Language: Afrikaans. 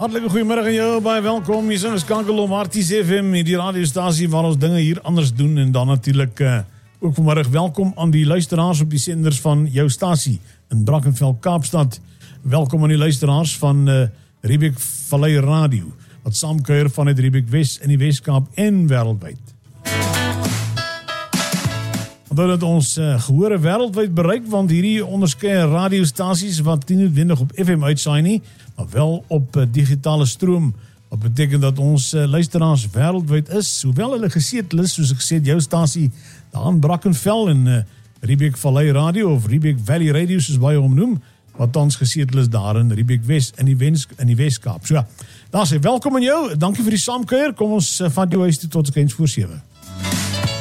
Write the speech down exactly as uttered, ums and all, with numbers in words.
Hartlike goeiemiddag aan jou, baie welkom. Hier is ingeskakel op Arties F M, die radiostasie waar ons dinge hier anders doen. En dan natuurlijk uh, ook vanmiddag welkom aan die luisteraars op die senders van jou stasie in Brackenfell, Kaapstad. Welkom aan die luisteraars van uh, Riebeek Vallei Radio, wat saamkuier vanuit Riebeek Wes in die Weskaap en wêreldwyd. Omdat het ons uh, gehore wêreldwyd bereik, want hierdie onderskeie radiostasies wat nie noodwendig op F M uitsaai nie, maar wel op uh, digitale stroom. Wat beteken dat ons uh, luisteraars wêreldwyd is, hoewel hulle gesetel is, soos ek gesê, jou stasie daar in Brackenfell en uh, Riebeek Vallei Radio of Riebeek Valley Radio, soos baie hom noem, wat ons gesetel is daar in Riebeek Wes in die, Wens, in die Weskaap. So, daar sê welkom aan jou, dankie vir die saamkuier, kom ons uh, vat jou huis toe tot skens voor sewe.